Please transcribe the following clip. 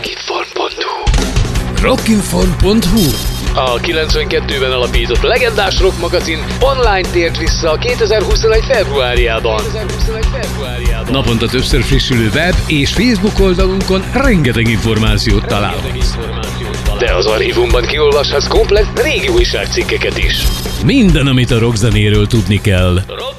Rockinform.hu. A 92-ben alapított legendás rock magazin online tért vissza 2021. februárjában. Naponta többször frissülő web és Facebook oldalunkon rengeteg információt találhatsz. De az archívumban kiolvashatsz komplett régi újságcikkeket is. Minden, amit a rockzenéről tudni kell.